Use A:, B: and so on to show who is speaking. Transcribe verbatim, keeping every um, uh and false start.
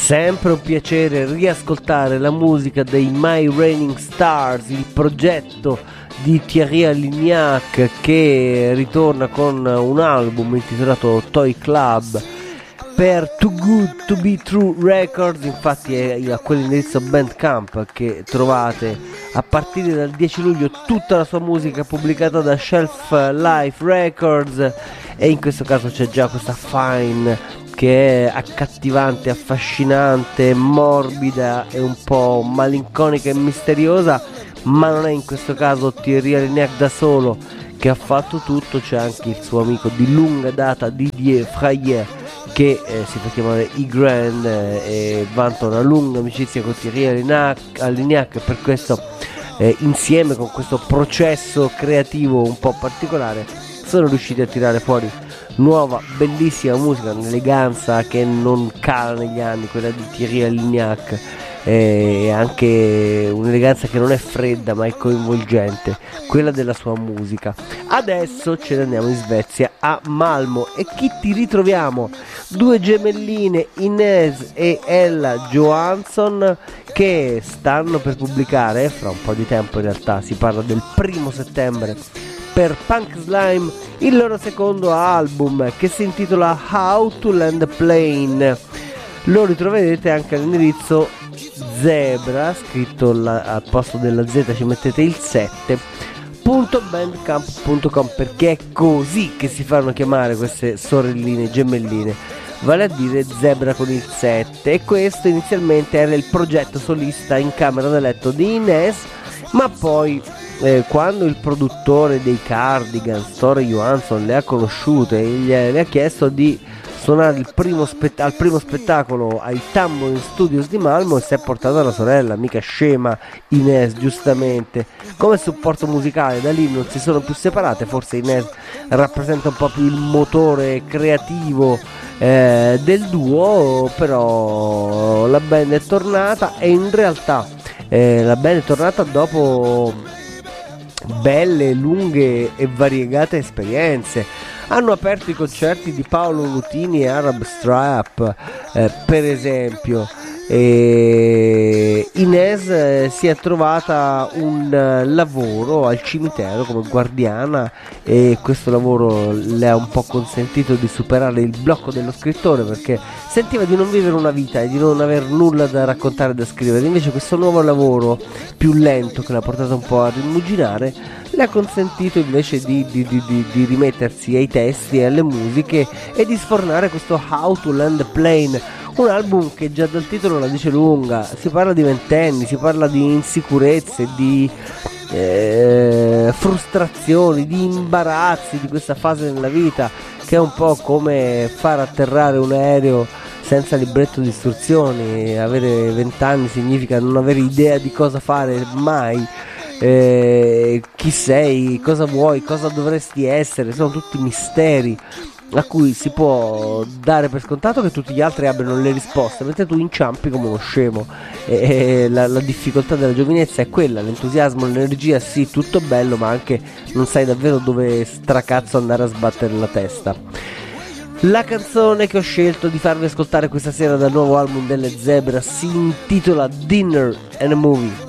A: Sempre un piacere riascoltare la musica dei My Raining Stars, il progetto di Thierry Lignac che ritorna con un album intitolato Toy Club per Too Good To Be True Records. Infatti è a quell'indirizzo Bandcamp che trovate a partire dal dieci luglio tutta la sua musica pubblicata da Shelf Life Records, e in questo caso c'è già questa Fine che è accattivante, affascinante, morbida e un po' malinconica e misteriosa, ma non è in questo caso Thierry Lignac da solo che ha fatto tutto, c'è anche il suo amico di lunga data Didier Frayet che eh, si fa chiamare I Grand eh, e vanta una lunga amicizia con Thierry Lignac, Lignac per questo eh, insieme con questo processo creativo un po' particolare sono riusciti a tirare fuori nuova bellissima musica, un'eleganza che non cala negli anni, quella di Thierry Lignac, e anche un'eleganza che non è fredda ma è coinvolgente, quella della sua musica. Adesso ce ne andiamo in Svezia, a Malmo, e chi ti ritroviamo? Due gemelline, Inés e Ella Johansson, che stanno per pubblicare fra un po' di tempo, in realtà si parla del primo settembre, per Punk Slime il loro secondo album che si intitola How to Land a Plane. Lo ritroverete anche all'indirizzo Zebra, scritto la, al posto della Z ci mettete il sette punto bandcamp punto com, perché è così che si fanno chiamare queste sorelline gemelline, vale a dire Zebra con il sette. E questo inizialmente era il progetto solista in camera da letto di Inés, ma poi eh, quando il produttore dei Cardigans, Tore Johansson, le ha conosciute e gli, le ha chiesto di suonare il primo spett- al primo spettacolo ai Tambourine Studios di Malmo, e si è portata la sorella, mica scema Inés, giustamente, come supporto musicale. Da lì non si sono più separate, forse Inés rappresenta un po' più il motore creativo eh, del duo, però la band è tornata, e in realtà eh, la band è tornata dopo belle, lunghe e variegate esperienze. Hanno aperto i concerti di Paolo Nutini e Arab Strap eh, per esempio, e Inés eh, si è trovata un uh, lavoro al cimitero come guardiana, e questo lavoro le ha un po' consentito di superare il blocco dello scrittore, perché sentiva di non vivere una vita e di non aver nulla da raccontare, da scrivere. Invece questo nuovo lavoro più lento, che l'ha portato un po' a rimuginare, le ha consentito invece di, di, di, di, di rimettersi ai testi e alle musiche e di sfornare questo How to Land a Plane, un album che già dal titolo la dice lunga. Si parla di ventenni, si parla di insicurezze, di eh, frustrazioni, di imbarazzi di questa fase nella vita, che è un po' come far atterrare un aereo senza libretto di istruzioni. Avere vent'anni significa non avere idea di cosa fare mai. Eh, chi sei, cosa vuoi, cosa dovresti essere, sono tutti misteri a cui si può dare per scontato che tutti gli altri abbiano le risposte, mentre tu inciampi come uno scemo. E, e la, la difficoltà della giovinezza è quella, l'entusiasmo, l'energia, sì, tutto bello, ma anche non sai davvero dove stracazzo andare a sbattere la testa. La canzone che ho scelto di farvi ascoltare questa sera dal nuovo album delle Zebra si intitola Dinner and a Movie.